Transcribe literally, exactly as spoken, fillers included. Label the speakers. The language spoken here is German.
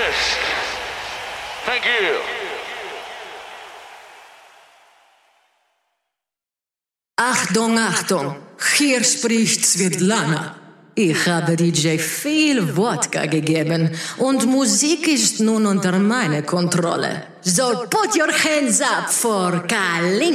Speaker 1: best. Thank you.
Speaker 2: Achtung, Achtung, hier spricht Svetlana. Ich habe D J viel Wodka gegeben und Musik ist nun unter meiner Kontrolle. So put your hands up for Kalin.